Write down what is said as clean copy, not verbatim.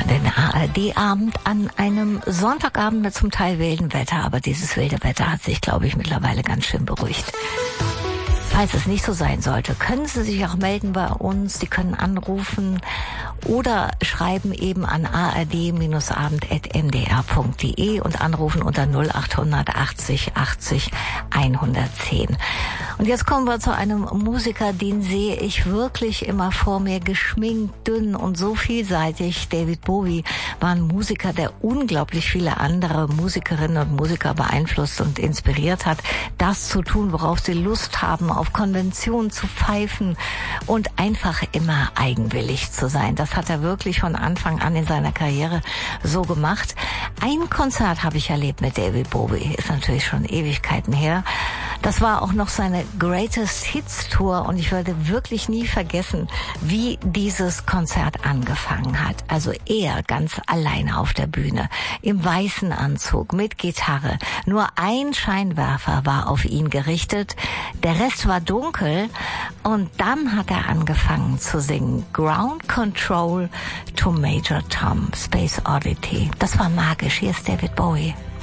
Den ARD-Abend an einem Sonntagabend mit zum Teil wildem Wetter. Aber dieses wilde Wetter hat sich, glaube ich, mittlerweile ganz schön beruhigt. Falls es nicht so sein sollte, können Sie sich auch melden bei uns. Sie können anrufen oder schreiben eben an ard-abend@mdr.de und anrufen unter 0800 80 80 110. Und jetzt kommen wir zu einem Musiker, den sehe ich wirklich immer vor mir, geschminkt, dünn und so vielseitig. David Bowie war ein Musiker, der unglaublich viele andere Musikerinnen und Musiker beeinflusst und inspiriert hat, das zu tun, worauf sie Lust haben, auf Konventionen zu pfeifen und einfach immer eigenwillig zu sein. Das hat er wirklich von Anfang an in seiner Karriere so gemacht. Ein Konzert habe ich erlebt mit David Bowie, ist natürlich schon Ewigkeiten her. Das war auch noch seine Greatest Hits Tour und ich werde wirklich nie vergessen, wie dieses Konzert angefangen hat. Also er ganz alleine auf der Bühne, im weißen Anzug, mit Gitarre. Nur ein Scheinwerfer war auf ihn gerichtet, der Rest war dunkel und dann hat er angefangen zu singen. Ground Control to Major Tom, Space Oddity. Das war magisch. Hier ist David Bowie.